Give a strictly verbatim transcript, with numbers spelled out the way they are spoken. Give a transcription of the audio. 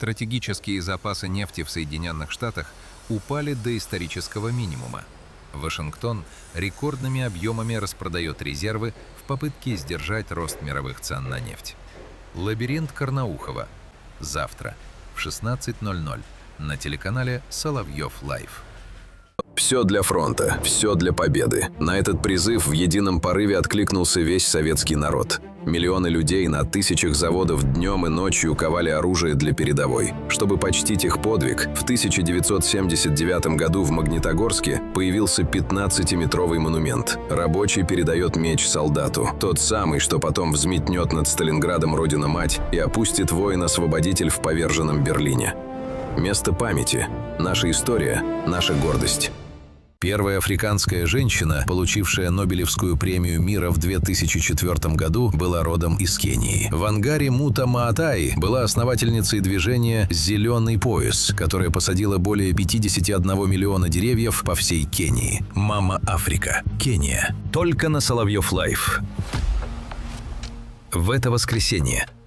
Стратегические запасы нефти в Соединенных Штатах упали до исторического минимума. Вашингтон рекордными объемами распродает резервы в попытке сдержать рост мировых цен на нефть. Лабиринт Карнаухова. Завтра в шестнадцать ноль ноль на телеканале Соловьев Лайв. Все для фронта, все для победы. На этот призыв в едином порыве откликнулся весь советский народ. Миллионы людей на тысячах заводов днем и ночью ковали оружие для передовой. Чтобы почтить их подвиг, в тысяча девятьсот семьдесят девятом году в Магнитогорске появился пятнадцатиметровый монумент. Рабочий передает меч солдату. Тот самый, что потом взметнет над Сталинградом Родина-Мать и опустит воин-освободитель в поверженном Берлине. Место памяти. Наша история, наша гордость. Первая африканская женщина, получившая Нобелевскую премию мира в две тысячи четвёртом году, была родом из Кении. Вангари Мута Маатай была основательницей движения «Зеленый пояс», которое посадило более пятидесяти одного миллиона деревьев по всей Кении. Мама Африка. Кения. Только на Соловьев Лайв. В это воскресенье